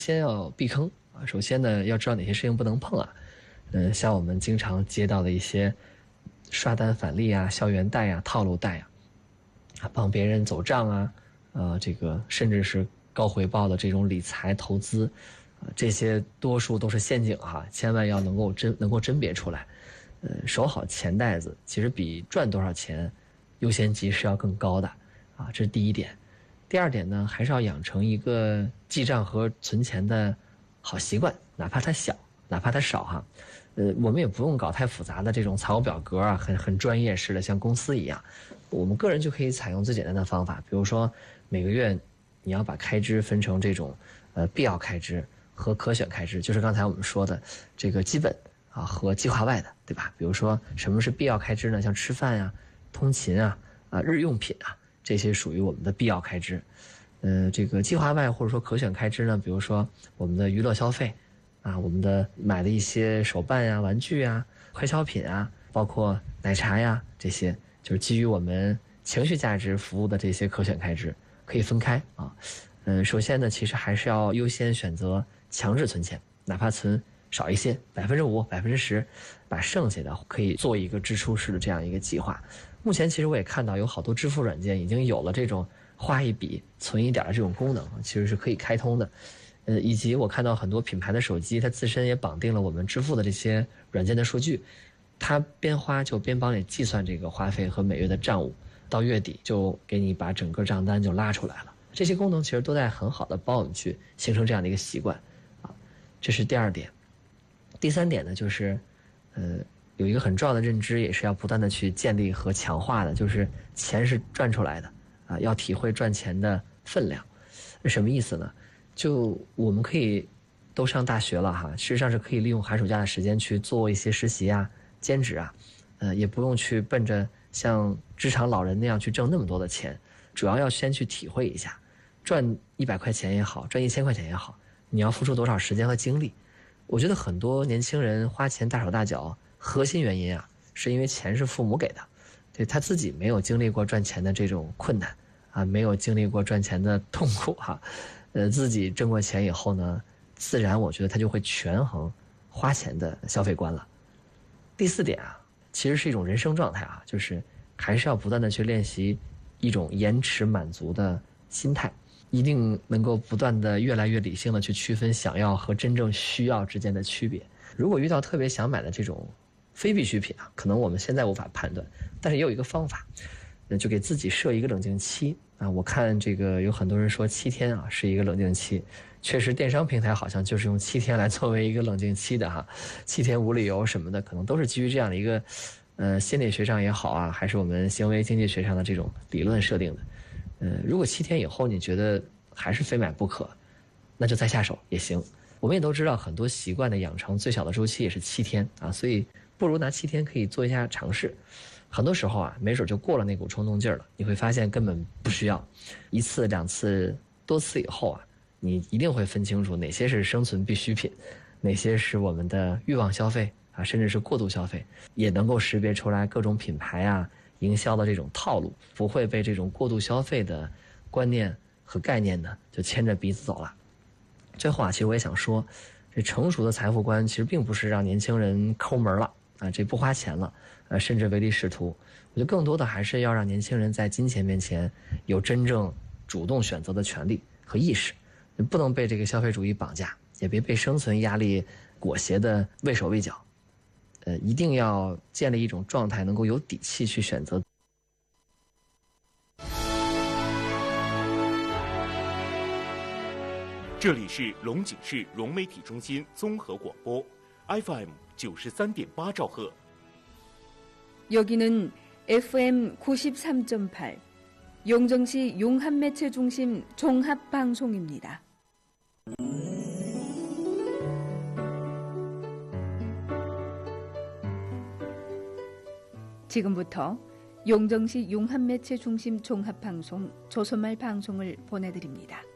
先要避坑啊。首先呢，要知道哪些事情不能碰啊。像我们经常接到的一些刷单返利啊、校园贷啊、套路贷啊，帮别人走账啊，这个甚至是高回报的这种理财投资，这些多数都是陷阱哈，千万要能够甄别出来。守好钱袋子，其实比赚多少钱优先级是要更高的啊，这是第一点。第二点呢，还是要养成一个记账和存钱的好习惯，哪怕它小，哪怕它少哈。我们也不用搞太复杂的这种财务表格啊，很专业式的，像公司一样。我们个人就可以采用最简单的方法，比如说每个月你要把开支分成这种必要开支和可选开支，就是刚才我们说的这个基本啊和计划外的，对吧？比如说什么是必要开支呢？像吃饭呀、通勤啊、日用品啊，这些属于我们的必要开支。这个计划外或者说可选开支呢，比如说我们的娱乐消费啊，我们的买的一些手办呀、玩具啊、快消品啊，包括奶茶呀，这些就是基于我们情绪价值服务的这些可选开支，可以分开啊。首先呢，其实还是要优先选择强制存钱，哪怕存少一些，5%、10%，把剩下的可以做一个支出式的这样一个计划。目前其实我也看到有好多支付软件已经有了这种花一笔存一点的这种功能，其实是可以开通的。以及我看到很多品牌的手机，它自身也绑定了我们支付的这些软件的数据，它边花就边帮你计算这个花费和每月的账务，到月底就给你把整个账单就拉出来了。这些功能其实都在很好的帮我们去形成这样的一个习惯啊，这是第二点。第三点呢，就是有一个很重要的认知，也是要不断的去建立和强化的，就是钱是赚出来的啊，要体会赚钱的分量。什么意思呢？就我们可以都上大学了哈，事实上是可以利用寒暑假的时间去做一些实习啊、兼职啊，也不用去奔着像职场老人那样去挣那么多的钱，主要要先去体会一下，赚100块钱也好，赚1000块钱也好，你要付出多少时间和精力。我觉得很多年轻人花钱大手大脚，核心原因啊，是因为钱是父母给的，对他自己没有经历过赚钱的这种困难啊，没有经历过赚钱的痛苦哈。自己挣过钱以后呢，自然我觉得他就会权衡花钱的消费观了。第四点啊，其实是一种人生状态啊，就是还是要不断的去练习一种延迟满足的心态，一定能够不断的越来越理性的去区分想要和真正需要之间的区别。如果遇到特别想买的这种非必需品啊，可能我们现在无法判断，但是也有一个方法，就给自己设一个冷静期啊。我看这个有很多人说7天啊是一个冷静期，确实电商平台好像就是用7天来作为一个冷静期的哈，7天无理由什么的，可能都是基于这样的一个心理学上也好啊，还是我们行为经济学上的这种理论设定的。如果7天以后你觉得还是非买不可，那就再下手也行。我们也都知道很多习惯的养成最小的周期也是7天啊，所以不如拿7天可以做一下尝试。很多时候啊，没准就过了那股冲动劲儿了，你会发现根本不需要。1次、2次、多次以后啊，你一定会分清楚哪些是生存必需品，哪些是我们的欲望消费啊，甚至是过度消费，也能够识别出来各种品牌啊营销的这种套路，不会被这种过度消费的观念和概念呢就牵着鼻子走了。最后啊，其实我也想说，这成熟的财富观其实并不是让年轻人抠门了啊，这不花钱了，甚至唯利是图。我觉得更多的还是要让年轻人在金钱面前有真正主动选择的权利和意识，不能被这个消费主义绑架，也别被生存压力裹挟的畏手畏脚。一定要建立一种状态，能够有底气去选择。 这里是龙井市融媒体中心综合广播 FM 93.8兆赫。 여기는 FM 93.8 용정시 용합매체중심 종합방송입니다. 지금부터 용정시 용합매체중심 종합방송 조선말 방송을 보내드립니다.